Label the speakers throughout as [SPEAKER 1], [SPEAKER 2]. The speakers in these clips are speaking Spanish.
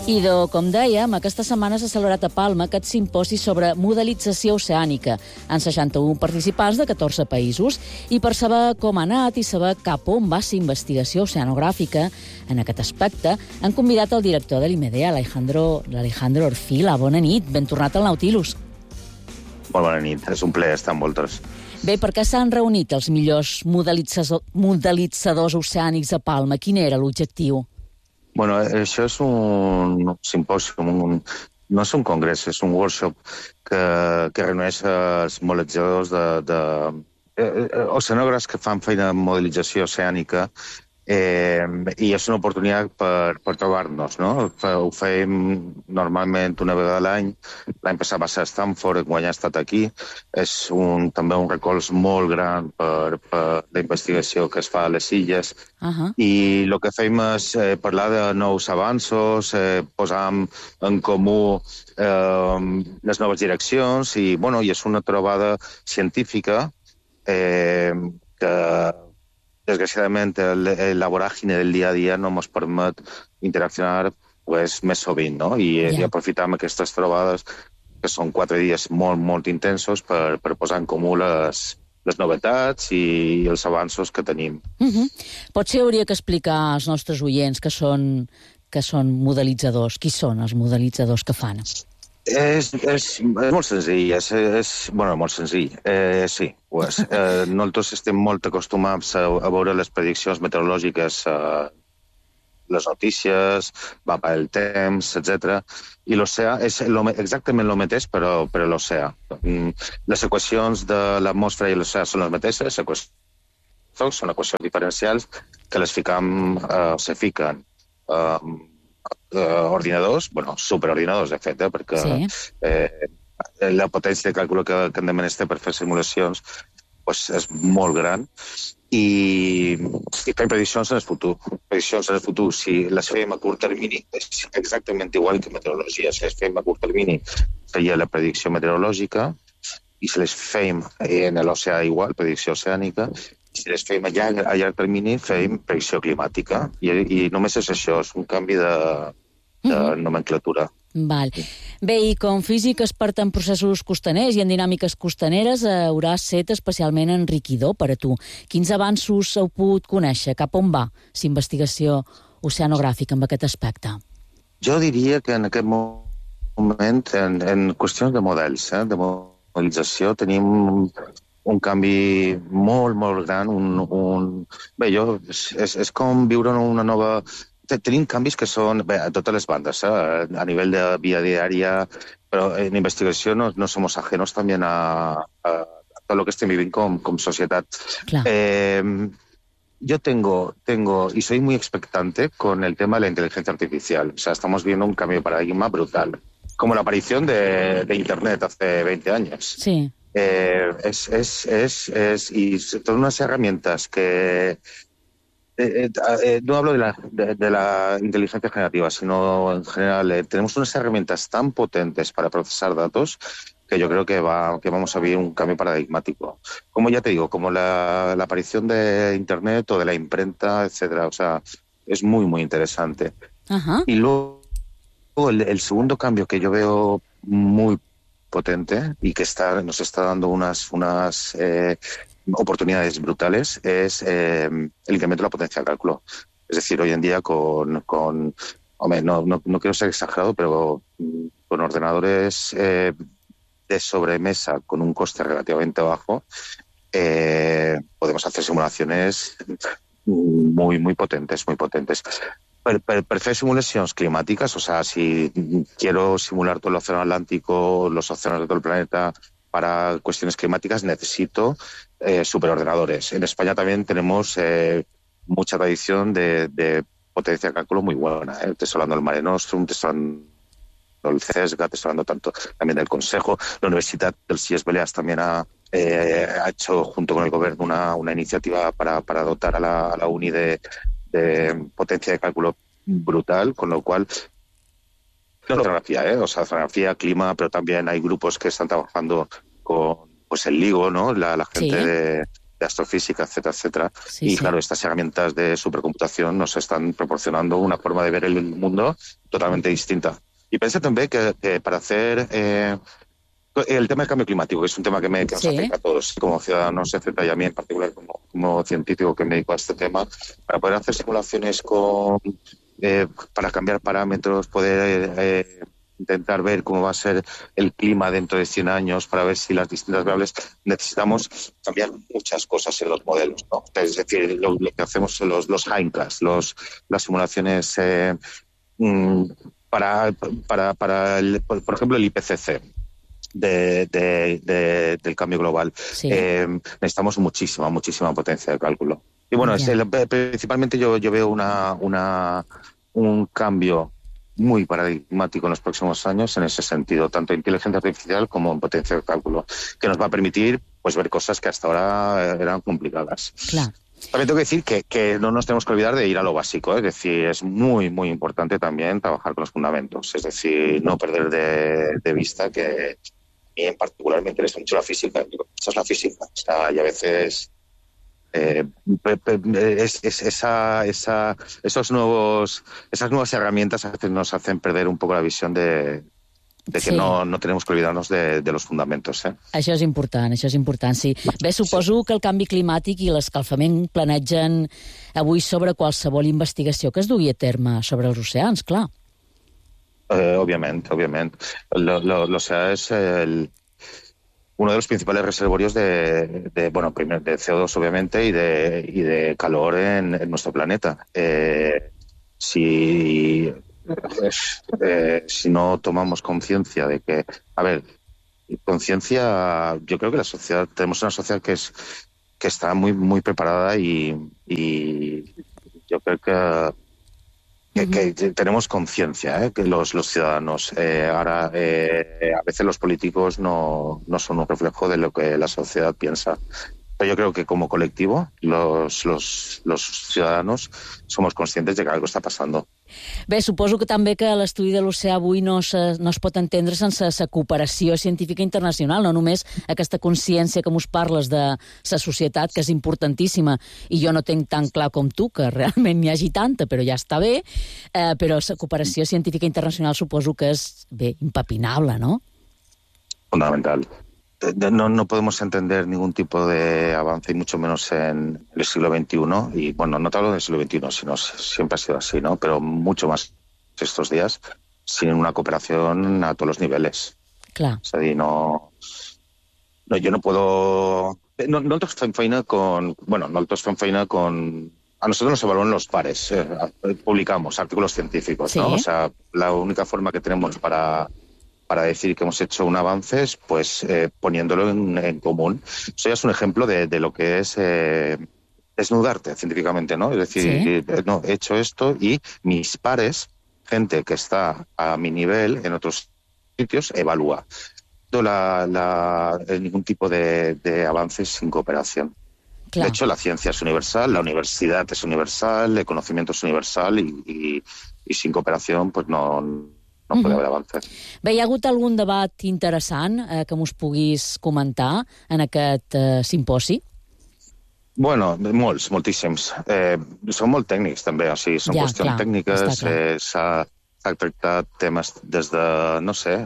[SPEAKER 1] Com dèiem, aquesta setmana s'ha celebrat a Palma aquest simposi sobre modelització oceànica en 61 participants de 14 països. I per saber com ha anat i saber cap on va ser investigació oceanogràfica en aquest aspecte, han convidat el director de l'IMD, l'Alejandro Orfila. Bona nit, ben tornat al Nautilus.
[SPEAKER 2] Molt bona nit, és un plaer estar amb vosaltres.
[SPEAKER 1] Bé, per què s'han reunit els millors modelitzadors oceànics a Palma? Quin era l'objectiu?
[SPEAKER 2] Bueno, això és un simpòsium, no és un congrés, és un workshop que reuneix els modelitzadors oceanògrafs que fan feina de modelització oceànica i és una oportunitat per trobar-nos, no? Ho fem normalment una vegada a l'any. L'any passat va ser a Stanford, quan ja ha estat aquí. És també un recolz molt gran per la investigació que es fa a les illes. I el que fem és parlar de nous avanços, posar en comú les noves direccions i és una trobada científica que desgraciadament, la voràgine del dia a dia no ens permet interaccionar més sovint, no? I aprofitam aquestes trobades, que són 4 dies molt, molt intensos, per posar en comú les novetats i els avanços que tenim.
[SPEAKER 1] Potser hauria que explicar als nostres oients que són modelitzadors. Qui són els modelitzadors que fan?
[SPEAKER 2] És molt senzill, molt senzill, sí. Nosaltres estem molt acostumats a veure les prediccions meteorològiques, les notícies, mapa del temps, etc. I l'oceà és exactament el mateix, però l'oceà. Les equacions de l'atmosfera i l'oceà són les mateixes, són equacions diferencials que se fiquen ordinadors, superordinadors, de fet, perquè la potència de càlcul que hem de menester per fer simulacions és molt gran i fem prediccions en el futur. Prediccions en el futur, si les fem a curt termini, és exactament igual que meteorologia. Si les fem a curt termini, seria la predicció meteorològica, i si les fem en l'oceà igual, predicció oceànica. Si les fem a llarg termini, fem predicció climàtica. I només és això, és un canvi de nomenclatura.
[SPEAKER 1] Val. Bé, i com físic expert en processos costaners i en dinàmiques costaneres, haurà estat especialment enriquidor per a tu. Quins avanços heu pogut conèixer? Cap on va l'investigació oceanogràfica en aquest aspecte?
[SPEAKER 2] Jo diria que en aquest moment, en qüestions de models, de modelització, tenim un canvi molt, molt gran. És com viure en una nova... Tenim canvis que són a totes les bandes, a nivell de vida diària, però en investigació no somos ajenos también a todo lo que estem vivint com societat. Yo tengo, y soy muy expectante con el tema de la inteligencia artificial. O sea, estamos viendo un cambio de paradigma brutal. Como la aparición de Internet hace 20 años.
[SPEAKER 1] Sí.
[SPEAKER 2] Y todas unas herramientas que... no hablo de la inteligencia generativa, sino en general. Tenemos unas herramientas tan potentes para procesar datos que yo creo que vamos a vivir un cambio paradigmático. Como ya te digo, como la aparición de Internet o de la imprenta, etcétera. O sea, es muy, muy interesante. Y luego el segundo cambio que yo veo muy potente y que nos está dando unas oportunidades brutales es el incremento de la potencia de cálculo. Es decir, hoy en día no quiero ser exagerado, pero con ordenadores de sobremesa con un coste relativamente bajo podemos hacer simulaciones muy, muy potentes, muy potentes. Per fer simulacions climàtiques, o sea, si quiero simular todo el océano Atlántico, los océanos de todo el planeta para cuestiones climáticas, necesito superordenadores. En España también tenemos mucha tradición de potencia de cálculo muy buena. Te estoy hablando del Mare Nostrum, te estoy hablando del CESGA, te estoy hablando tanto también del Consejo. La Universidad del CIES Balears también ha hecho, junto con el gobierno, una iniciativa para dotar a la UNI de potencia de cálculo brutal, con lo cual oceanografía, oceanografía, clima, pero también hay grupos que están trabajando con el LIGO, ¿no? La gente astrofísica, etcétera, etcétera. Sí, claro, estas herramientas de supercomputación nos están proporcionando una forma de ver el mundo totalmente distinta. Y pensé también que para hacer el tema del cambio climático, que es un tema que nos afecta a todos, como ciudadanos, etcétera, y a mí en particular como científico que me dedico a este tema, para poder hacer simulaciones para cambiar parámetros, poder intentar ver cómo va a ser el clima dentro de 100 años, para ver si las distintas variables, necesitamos cambiar muchas cosas en los modelos, ¿no? Es decir, lo que hacemos son los hindclass, las simulaciones para por ejemplo, el IPCC. Del cambio global. Sí. Necesitamos muchísima potencia de cálculo. Y bueno, principalmente yo veo un cambio muy paradigmático en los próximos años en ese sentido, tanto en inteligencia artificial como en potencia de cálculo, que nos va a permitir pues ver cosas que hasta ahora eran complicadas.
[SPEAKER 1] Claro.
[SPEAKER 2] También tengo que decir que no nos tenemos que olvidar de ir a lo básico, es decir, es muy importante también trabajar con los fundamentos, es decir, no perder de vista que en particular me interesa mucho la física. Esa es la física. O sea, y a veces esas nuevas herramientas a veces nos hacen perder un poco la visión de que no tenemos que olvidarnos de los fundamentos.
[SPEAKER 1] Això és important, sí. Bé, suposo que el canvi climàtic i l'escalfament planegen avui sobre qualsevol investigació que es dugui a terme sobre els oceans, clar.
[SPEAKER 2] Obviamente. L'oceà es uno de los principales reservorios de CO2, obviamente, y de calor en nuestro planeta. Si no tomamos conciencia de que... A ver, conciencia... Yo creo que tenemos una sociedad que está muy preparada y yo creo que tenemos conciencia, que los ciudadanos. Ahora, a veces los políticos no son un reflejo de lo que la sociedad piensa. Pero yo creo que como colectivo, los ciudadanos somos conscientes de que algo está pasando.
[SPEAKER 1] Bé, suposo que també que l'estudi de l'oceà avui no es pot entendre sense la cooperació científica internacional, no només aquesta consciència que mos parles de la societat, que és importantíssima, i jo no tenc tan clar com tu que realment n'hi hagi tanta, però ja està bé, però la cooperació científica internacional suposo que és, bé, impepinable, ¿no?
[SPEAKER 2] Fundamental. No podemos entender ningún tipo de avance, y mucho menos en el siglo XXI. Y bueno, no te hablo del siglo XXI, sino siempre ha sido así, ¿no? Pero mucho más estos días, sin una cooperación a todos los niveles.
[SPEAKER 1] Claro.
[SPEAKER 2] O sea, yo no puedo... Nosotros fem feina con... A nosotros nos evalúan los pares. Publicamos artículos científicos, ¿no?
[SPEAKER 1] Sí.
[SPEAKER 2] O sea, la única forma que tenemos para decir que hemos hecho un avance, pues poniéndolo en común. Eso ya es un ejemplo de lo que es desnudarte científicamente, ¿no? Es decir,
[SPEAKER 1] ¿Sí?
[SPEAKER 2] No, he hecho esto y mis pares, gente que está a mi nivel en otros sitios, evalúa. Ningún tipo de avances sin cooperación.
[SPEAKER 1] Clar.
[SPEAKER 2] De hecho, la ciencia es universal, la universidad es universal, el conocimiento es universal y sin cooperación, pues no puede haver avances.
[SPEAKER 1] Bé, hi ha hagut algun debat interessant que mos puguis comentar en aquest simposi?
[SPEAKER 2] Bueno, moltíssims. Són molt tècnics, també. O sigui, són qüestions tècniques. S'ha tractat temes des de, no sé,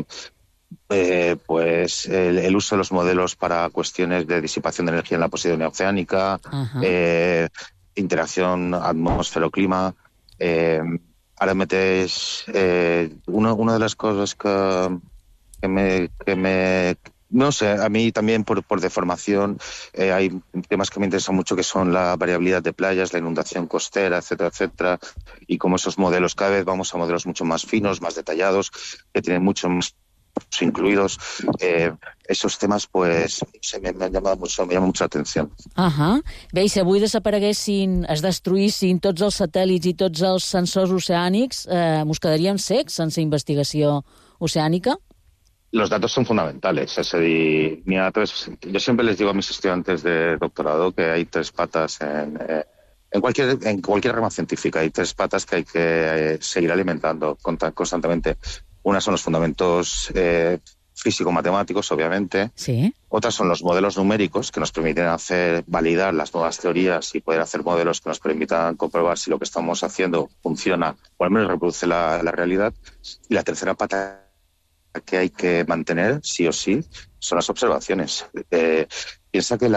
[SPEAKER 2] pues el uso de los modelos para cuestiones de disipación de energía en la posidonia oceánica, interacción atmósfero-clima. Ara mateix, una de las cosas que me no sé, a mí también por deformación hay temas que me interesan mucho, que son la variabilidad de playas, la inundación costera, etcétera, etcétera, y como esos modelos, cada vez vamos a modelos mucho más finos, más detallados, que tienen mucho más incluidos. Esos temas, pues, me llama mucho la atención.
[SPEAKER 1] Bé, i si avui desapareguessin, es destruïssin tots els satèl·lits i tots els sensors oceànics, mos quedaríem secs sense investigació oceànica?
[SPEAKER 2] Los datos son fundamentales. Es decir, yo siempre les digo a mis estudiantes de doctorado que hay tres patas en cualquier rama científica. Hay tres patas que hay que seguir alimentando constantemente. Una son los fundamentos físico-matemáticos, obviamente.
[SPEAKER 1] Sí.
[SPEAKER 2] Otras son los modelos numéricos, que nos permiten validar las nuevas teorías y poder hacer modelos que nos permitan comprobar si lo que estamos haciendo funciona o al menos reproduce la realidad. Y la tercera pata que hay que mantener, sí o sí, son las observaciones. Piensa que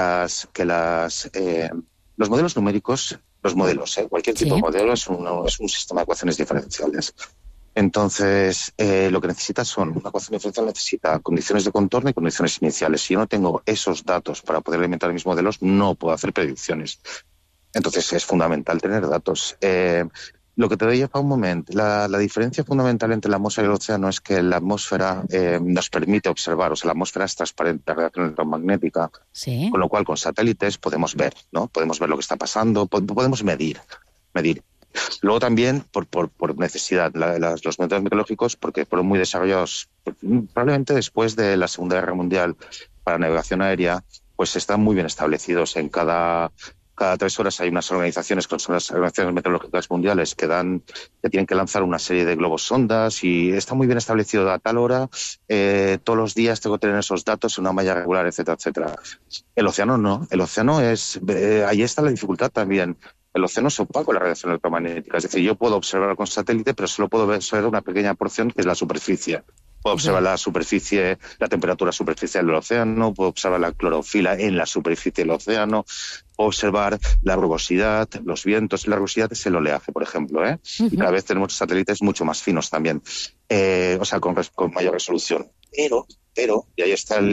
[SPEAKER 2] los modelos numéricos, cualquier tipo de modelo es un sistema de ecuaciones diferenciales. Entonces, lo que necesita son, una ecuación diferencial necesita condiciones de contorno y condiciones iniciales. Si yo no tengo esos datos para poder alimentar mis modelos, no puedo hacer predicciones. Entonces, es fundamental tener datos. Lo que te deia fa un moment, la diferència fundamental entre la atmósfera y el océano es que la atmósfera nos permite observar, o sea, la atmósfera es transparente, radiación electromagnética,
[SPEAKER 1] Sí.
[SPEAKER 2] con lo cual con satélites podemos ver, ¿no? Podemos ver lo que está pasando, podemos medir. Luego también por necesidad, los métodos meteorológicos, porque fueron muy desarrollados probablemente después de la Segunda Guerra Mundial para navegación aérea, pues están muy bien establecidos. En cada 3 horas hay unas organizaciones, que son las organizaciones meteorológicas mundiales, que tienen que lanzar una serie de globos sondas y está muy bien establecido a tal hora, todos los días tengo que tener esos datos en una malla regular, etcétera, etcétera. El océano no, el océano ahí está la dificultad también. El océano es opaco a la radiación electromagnética, es decir, yo puedo observar con satélite, pero solo puedo ver una pequeña porción que es la superficie. Puedo observar la superficie, la temperatura superficial del océano, puedo observar la clorofila en la superficie del océano, puedo observar la rugosidad, los vientos. La rugosidad es el oleaje, por ejemplo, y cada vez tenemos satélites mucho más finos también, o sea, con mayor resolución. Pero, y ahí está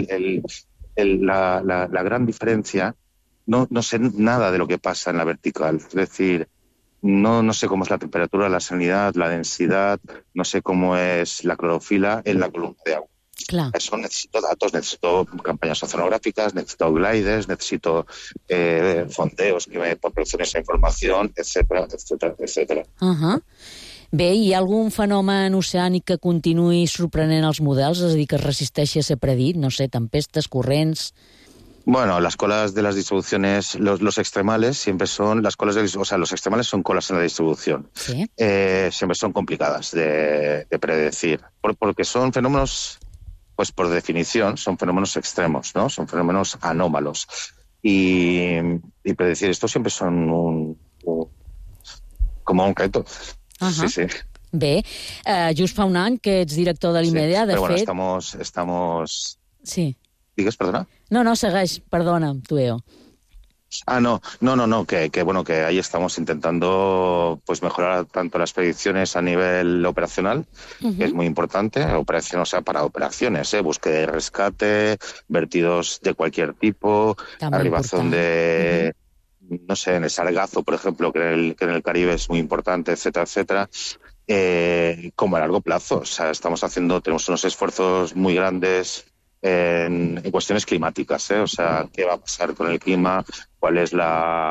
[SPEAKER 2] la gran diferencia, no sé nada de lo que pasa en la vertical. Es decir, no sé cómo es la temperatura, la salinidad, la densidad, no sé cómo es la clorofila en la columna de agua.
[SPEAKER 1] Clar.
[SPEAKER 2] Eso necesito datos, necesito campañas oceanográficas, necesito gliders, necesito fondeos que me proporcionen esa información, etcétera, etcétera, etcétera.
[SPEAKER 1] Bé, hi ha algun fenomen oceànic que continuï sorprenent els models, és a dir, que es resisteixi a ser predit, no sé, tempestes, corrents...
[SPEAKER 2] Bueno, las colas de las distribuciones, los extremales siempre son los extremales son colas en la distribución.
[SPEAKER 1] Sí.
[SPEAKER 2] Siempre son complicadas de predecir, porque son fenómenos, pues por definición, son fenómenos extremos, ¿no? Son fenómenos anómalos. Y predecir esto siempre son como un reto. Sí, sí.
[SPEAKER 1] Bé, just fa un any que ets director de l'IMEDEA, de fet...
[SPEAKER 2] Però bueno, estamos...
[SPEAKER 1] Sí.
[SPEAKER 2] ¿Digues, perdona?
[SPEAKER 1] No, segueix, perdona, Tueo.
[SPEAKER 2] No, que ahí estamos intentando pues mejorar tanto las predicciones a nivel operacional, que es muy importante, operación, o sea, para operaciones, búsqueda y rescate, vertidos de cualquier tipo, arribación de, no sé, en el sargazo, por ejemplo, que en el Caribe es muy importante, etcétera, etcétera. Como a largo plazo, o sea, tenemos unos esfuerzos muy grandes en cuestiones climáticas, o sea, qué va a pasar con el clima, cuál es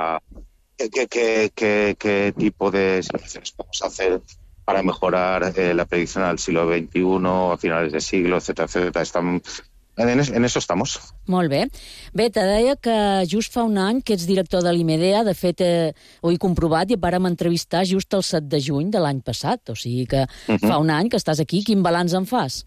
[SPEAKER 2] qué tipo de situaciones podemos hacer para mejorar la predicción al siglo XXI, a finales de siglo, etcétera, etcétera. En eso estamos.
[SPEAKER 1] Molt bé. Bé, te deia que just fa un any que ets director de l'IMEDEA, de fet ho he comprovat i et vàrem entrevistar just el 7 de juny de l'any passat, o sigui que fa un any que estàs aquí. Quin balanç en fas?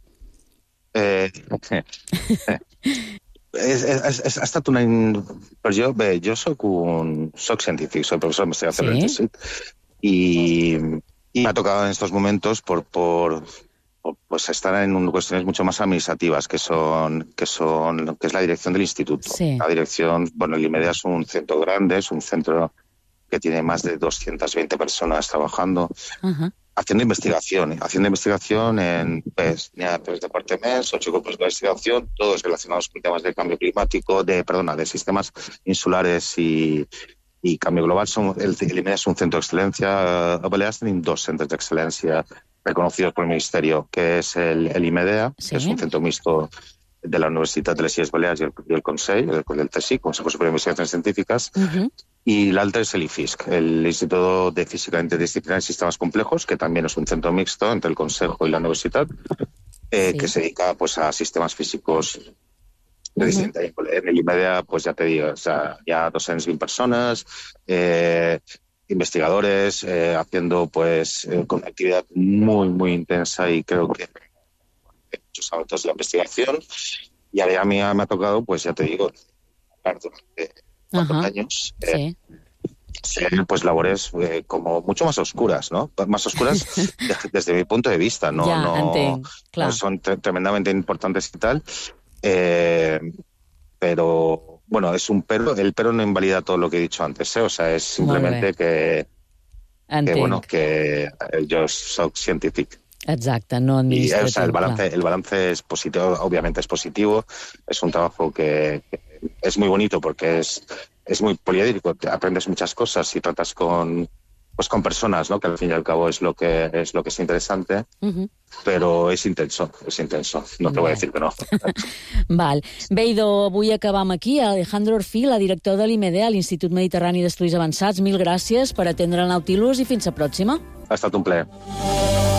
[SPEAKER 2] Ha estat un any... Per jo soc científic, soy profesor de investigación del CSIC y me ha tocado en estos momentos pues estar en cuestiones mucho más administrativas, que es la dirección del instituto.
[SPEAKER 1] Sí. La
[SPEAKER 2] dirección, el IMEDEA es un centro grande, es un centro que tiene más de 220 personas trabajando. Haciendo investigación en 3 departamentos, 8 grupos de investigación, todos relacionados con temas de cambio climático, de sistemas insulares y cambio global. El IMEDEA es un centro de excelencia. A Balears tenim 2 centros de excelencia reconocidos por el Ministerio, que es el IMEDEA, que es un centro mixto de la Universitat de les Illes Balears y el Consell, del CSIC, Consejo Superior de Investigaciones Científicas, y l'altre es el IFISC, el Instituto de Física Interdisciplinar y Sistemas Complejos, que también es un centro mixto entre el Consejo y la Universitat, que se dedica pues a sistemas físicos de distinta índole. En el IMEDEA, pues ya te digo, o sea, ya 220 personas, investigadores, haciendo pues con una actividad muy, muy intensa y creo que muchos ámbitos de la investigación. Y a mí me ha tocado, pues ya te digo, durante 4 años,
[SPEAKER 1] sí.
[SPEAKER 2] ser pues labores como mucho más oscuras, ¿no? Más oscuras desde mi punto de vista, no,
[SPEAKER 1] Ja,
[SPEAKER 2] no,
[SPEAKER 1] entenc, clar.
[SPEAKER 2] no son tremendamente importantes y tal, pero bueno, es un pero, el pero no invalida todo lo que he dicho antes, ¿eh? O sea, es simplemente que bueno,
[SPEAKER 1] Entenc.
[SPEAKER 2] que yo soy científico.
[SPEAKER 1] Exacte, no
[SPEAKER 2] Y o sea,
[SPEAKER 1] administratiu, clar.
[SPEAKER 2] el balance es positivo, obviamente es positivo, es un trabajo que es muy bonito porque es muy poliédrico, aprendes muchas cosas y tratas con personas, ¿no? Que al fin y al cabo es lo que es interesante, però és intenso, no te voy a decir que no.
[SPEAKER 1] Val. Bé, idò, avui acabam aquí. Alejandro Orfil, el director de l'IMEDEA, l'Institut Mediterrani d'Estudis Avançats, mil gràcies per atendre el Nautilus i fins a pròxima.
[SPEAKER 2] Ha estat un plaer.